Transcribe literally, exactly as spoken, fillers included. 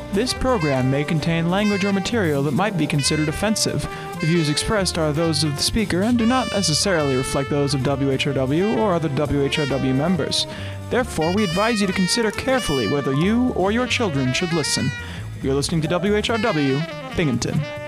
This program may contain language or material that might be considered offensive. The views expressed are those of the speaker and do not necessarily reflect those of W H R W or other W H R W members. Therefore, we advise you to consider carefully whether you or your children should listen. You're listening to W H R W, Binghamton.